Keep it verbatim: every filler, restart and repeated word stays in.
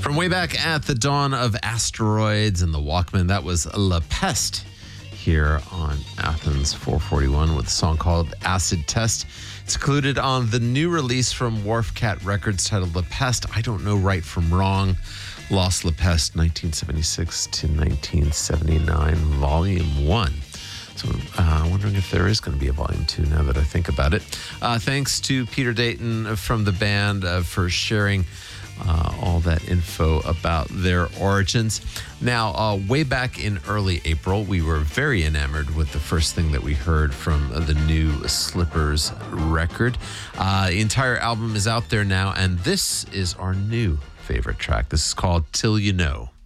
From way back at the dawn of asteroids and the Walkman, that was La Peste here on Athens four forty-one with a song called Acid Test. It's included on the new release from Wharf Cat Records titled La Peste, I Don't Know Right From Wrong, Lost La Peste, nineteen seventy-six to nineteen seventy-nine, Volume one. So I'm uh, wondering if there is going to be a volume two now that I think about it. Uh, thanks to Peter Dayton from the band uh, for sharing uh, all that info about their origins. Now, uh, way back in early April, we were very enamored with the first thing that we heard from the new Slippers record. Uh, the entire album is out there now, and this is our new favorite track. This is called Till You Know.